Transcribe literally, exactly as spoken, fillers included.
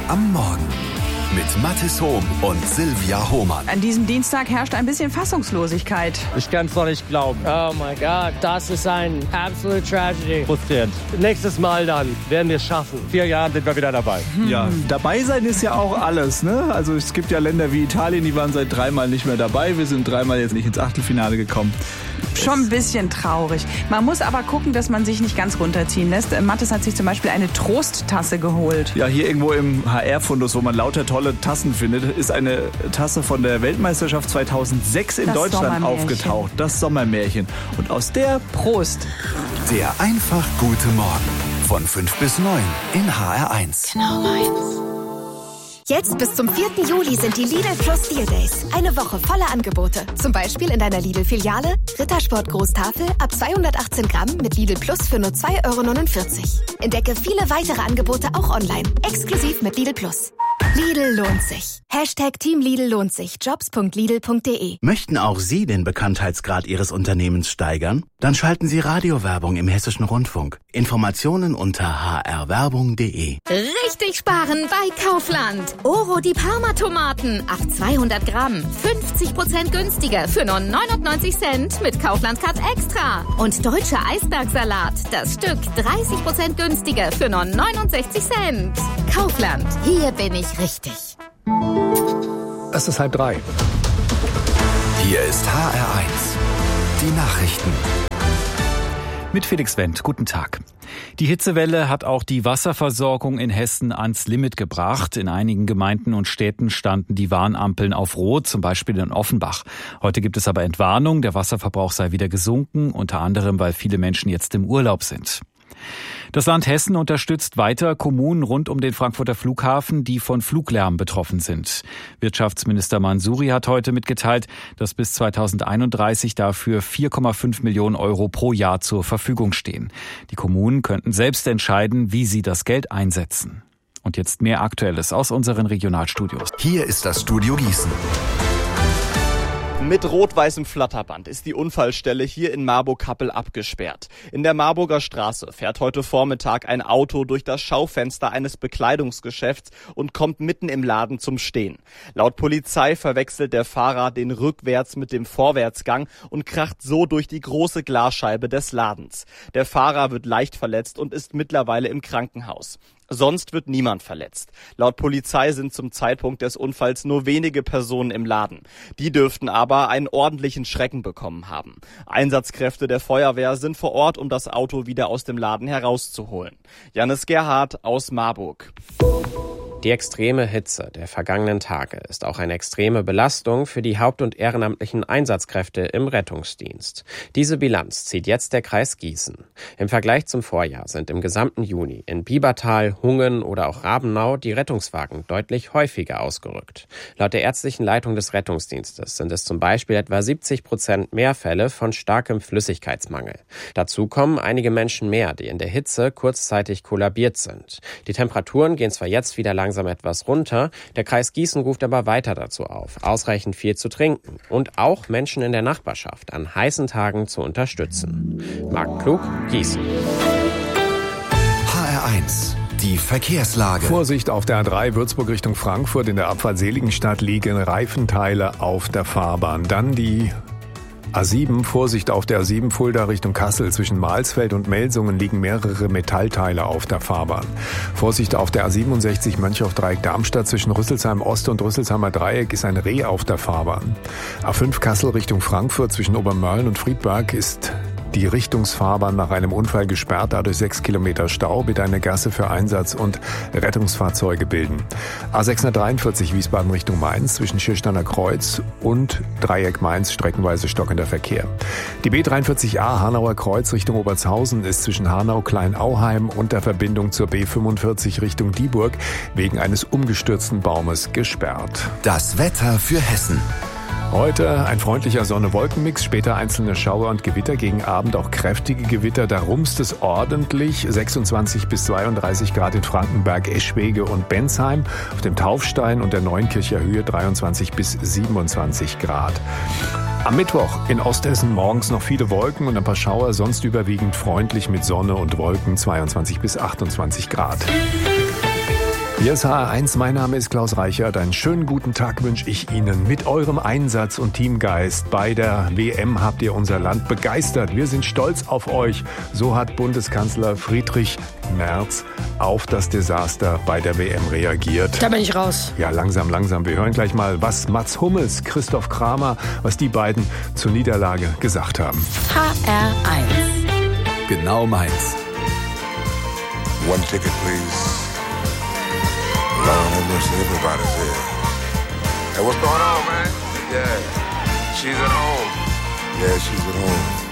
am Morgen mit Mathis Hohm und Silvia Hohmann. An diesem Dienstag herrscht ein bisschen Fassungslosigkeit. Ich kann es noch nicht glauben. Oh mein Gott, das ist ein absolute Tragedy. Frustrierend. Nächstes Mal dann werden wir es schaffen. In vier Jahren sind wir wieder dabei. Hm. Ja, dabei sein ist ja auch alles, ne? Also es gibt ja Länder wie Italien, die waren seit dreimal nicht mehr dabei. Wir sind dreimal jetzt nicht ins Achtelfinale gekommen. Schon ein bisschen traurig. Man muss aber gucken, dass man sich nicht ganz runterziehen lässt. Mathis hat sich zum Beispiel eine Trosttasse geholt. Ja, hier irgendwo im H R-Fundus, wo man lauter tolle Tassen findet, ist eine Tasse von der Weltmeisterschaft zweitausendsechs in das Deutschland aufgetaucht. Das Sommermärchen. Und aus der Prost. Der einfach gute Morgen von fünf bis neun in H R eins. Genau meins. Jetzt bis zum vierten Juli sind die Lidl Plus Deal Days. Eine Woche voller Angebote. Zum Beispiel in deiner Lidl-Filiale Rittersport Großtafel ab zweihundertachtzehn Gramm mit Lidl Plus für nur zwei Euro neunundvierzig. Entdecke viele weitere Angebote auch online. Exklusiv mit Lidl Plus. Lidl lohnt sich. Hashtag Team Lidl lohnt sich. Jobs punkt lidl punkt de. Möchten auch Sie den Bekanntheitsgrad Ihres Unternehmens steigern? Dann schalten Sie Radiowerbung im Hessischen Rundfunk. Informationen unter h r werbung punkt de. Richtig sparen bei Kaufland. Oro die Parma-Tomaten ab zweihundert Gramm. fünfzig Prozent günstiger für nur neunundneunzig Cent mit Kaufland Card Extra. Und deutscher Eisbergsalat. Das Stück dreißig Prozent günstiger für nur neunundsechzig Cent. Kaufland. Hier bin ich richtig. Es ist halb drei. Hier ist H R eins. Die Nachrichten. Mit Felix Wendt. Guten Tag. Die Hitzewelle hat auch die Wasserversorgung in Hessen ans Limit gebracht. In einigen Gemeinden und Städten standen die Warnampeln auf Rot, zum Beispiel in Offenbach. Heute gibt es aber Entwarnung, der Wasserverbrauch sei wieder gesunken, unter anderem, weil viele Menschen jetzt im Urlaub sind. Das Land Hessen unterstützt weiter Kommunen rund um den Frankfurter Flughafen, die von Fluglärm betroffen sind. Wirtschaftsminister Mansouri hat heute mitgeteilt, dass bis zweitausendeinunddreißig dafür vier Komma fünf Millionen Euro pro Jahr zur Verfügung stehen. Die Kommunen könnten selbst entscheiden, wie sie das Geld einsetzen. Und jetzt mehr Aktuelles aus unseren Regionalstudios. Hier ist das Studio Gießen. Mit rot-weißem Flatterband ist die Unfallstelle hier in Marburg-Kappel abgesperrt. In der Marburger Straße fährt heute Vormittag ein Auto durch das Schaufenster eines Bekleidungsgeschäfts und kommt mitten im Laden zum Stehen. Laut Polizei verwechselt der Fahrer den Rückwärts mit dem Vorwärtsgang und kracht so durch die große Glasscheibe des Ladens. Der Fahrer wird leicht verletzt und ist mittlerweile im Krankenhaus. Sonst wird niemand verletzt. Laut Polizei sind zum Zeitpunkt des Unfalls nur wenige Personen im Laden. Die dürften aber einen ordentlichen Schrecken bekommen haben. Einsatzkräfte der Feuerwehr sind vor Ort, um das Auto wieder aus dem Laden herauszuholen. Jannis Gerhardt aus Marburg. Die extreme Hitze der vergangenen Tage ist auch eine extreme Belastung für die haupt- und ehrenamtlichen Einsatzkräfte im Rettungsdienst. Diese Bilanz zieht jetzt der Kreis Gießen. Im Vergleich zum Vorjahr sind im gesamten Juni in Biebertal, Hungen oder auch Rabenau die Rettungswagen deutlich häufiger ausgerückt. Laut der ärztlichen Leitung des Rettungsdienstes sind es zum Beispiel etwa siebzig Prozent mehr Fälle von starkem Flüssigkeitsmangel. Dazu kommen einige Menschen mehr, die in der Hitze kurzzeitig kollabiert sind. Die Temperaturen gehen zwar jetzt wieder langsam etwas runter. Der Kreis Gießen ruft aber weiter dazu auf, ausreichend viel zu trinken und auch Menschen in der Nachbarschaft an heißen Tagen zu unterstützen. Marc Klug, Gießen. H R eins. Die Verkehrslage. Vorsicht auf der A drei Würzburg Richtung Frankfurt. In der Abfahrt Seligenstadt liegen Reifenteile auf der Fahrbahn. Dann die A sieben, Vorsicht auf der A sieben Fulda Richtung Kassel. Zwischen Mahlsfeld und Melsungen liegen mehrere Metallteile auf der Fahrbahn. Vorsicht auf der A siebenundsechzig Mönchau-Dreieck Darmstadt. Zwischen Rüsselsheim Ost und Rüsselsheimer Dreieck ist ein Reh auf der Fahrbahn. A fünf Kassel Richtung Frankfurt. Zwischen Obermörlen und Friedberg ist die Richtungsfahrbahn nach einem Unfall gesperrt, dadurch sechs Kilometer Stau, bitte eine Gasse für Einsatz- und Rettungsfahrzeuge bilden. A sechshundertdreiundvierzig Wiesbaden Richtung Mainz, zwischen Schirsteiner Kreuz und Dreieck Mainz streckenweise stockender Verkehr. Die B dreiundvierzig A Hanauer Kreuz Richtung Obertshausen ist zwischen Hanau-Kleinauheim und der Verbindung zur B fünfundvierzig Richtung Dieburg wegen eines umgestürzten Baumes gesperrt. Das Wetter für Hessen. Heute ein freundlicher Sonne-Wolken-Mix, später einzelne Schauer und Gewitter, gegen Abend auch kräftige Gewitter. Da rumst es ordentlich, sechsundzwanzig bis zweiunddreißig Grad in Frankenberg, Eschwege und Bensheim. Auf dem Taufstein und der Neunkircher Höhe dreiundzwanzig bis siebenundzwanzig Grad. Am Mittwoch in Osthessen morgens noch viele Wolken und ein paar Schauer, sonst überwiegend freundlich mit Sonne und Wolken, zweiundzwanzig bis achtundzwanzig Grad. Hier ist H R eins, mein Name ist Klaus Reichert. Einen schönen guten Tag wünsche ich Ihnen. Mit eurem Einsatz und Teamgeist bei der W M habt ihr unser Land begeistert. Wir sind stolz auf euch. So hat Bundeskanzler Friedrich Merz auf das Desaster bei der W M reagiert. Da bin ich raus. Ja, langsam, langsam. Wir hören gleich mal, was Mats Hummels, Christoph Kramer, was die beiden zur Niederlage gesagt haben. H R eins. Genau meins. One ticket, please. Lord have mercy, everybody's here. Hey, what's going on, man? Yeah, she's at home. Yeah, she's at home.